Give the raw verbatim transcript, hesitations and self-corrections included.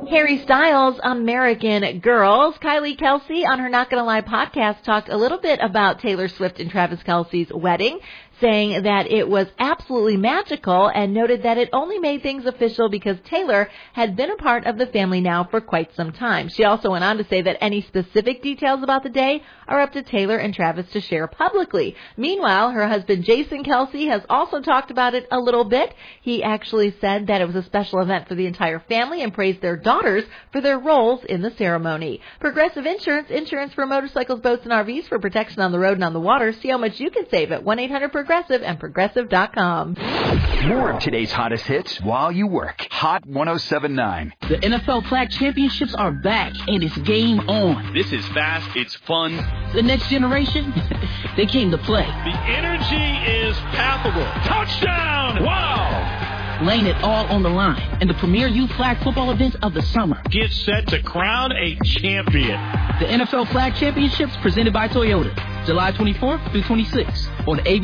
Harry Styles' American Girls. Kylie Kelsey on her Not Gonna Lie podcast talked a little bit about Taylor Swift and Travis Kelce's wedding, saying that it was absolutely magical and noted that it only made things official because Taylor had been a part of the family now for quite some time. She also went on to say that any specific details about the day are up to Taylor and Travis to share publicly. Meanwhile, her husband Jason Kelce has also talked about it a little bit. He actually said that it was a special event for the entire family and praised their daughters for their roles in the ceremony. Progressive Insurance, insurance for motorcycles, boats, and R Vs for protection on the road and on the water. See how much you can save at one eight hundred Progressive and Progressive dot com. More of today's hottest hits while you work. Hot one oh seven point nine. The N F L Flag Championships are back, and it's game on. This is fast. It's fun. The next generation, they came to play. The energy is palpable. Touchdown! Wow! Laying it all on the line and the premier youth flag football event of the summer. Get set to crown a champion. The N F L Flag Championships presented by Toyota, July twenty-fourth through twenty-sixth on A B C.